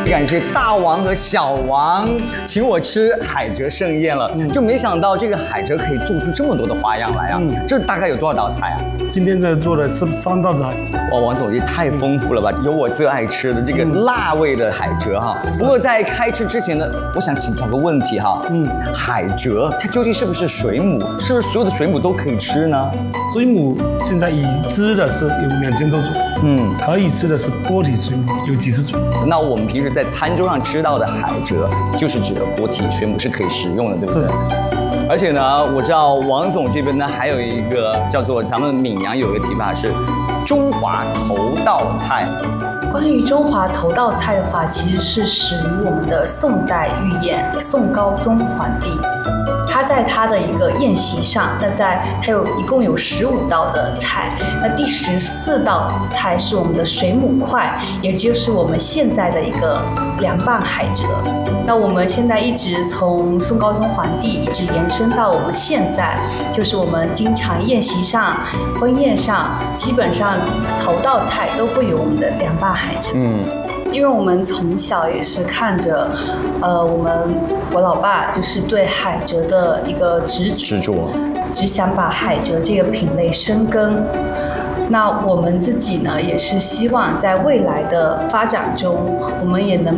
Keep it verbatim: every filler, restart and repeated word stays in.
感谢大王和小王请我吃海蜇盛宴了，嗯、就没想到这个海蜇可以做出这么多的花样来啊！嗯、这大概有多少道菜啊？ 今天这做的是三道菜。 哇，王总，这太丰富了吧！有我最爱吃的这个辣味的海蜇哈。嗯、不过在开吃之前呢，我想请教个问题哈，嗯，海蜇它究竟是不是水母？是不是所有的水母都可以吃呢？ 水母现在已知的是有两千多种，嗯，可以吃的是波体水母有几十种。那我们平时在餐桌上吃到的海蜇，就是指的波体水母是可以食用的，对不对？是的。而且呢，我知道王总这边呢还有一个叫做咱们闽阳有一个提法是中华头道菜。 关于中华头道菜的话，其实是始于我们的宋代御宴宋高宗皇帝。他在他的一个宴席上，那在他有一共有十五道的菜，那第十四道菜是我们的水母块，也就是我们现在的一个凉拌海蜇。那我们现在一直从宋高宗皇帝一直延伸到我们现在，就是我们经常宴席上、婚宴上，基本上头道菜都会有我们的凉拌海蜇。嗯。因为我们从小也是看着，呃，我们我老爸就是对海蜇的一个执执着， 只想把海蜇这个品类深耕。那我们自己呢，也是希望在未来的发展中，我们也能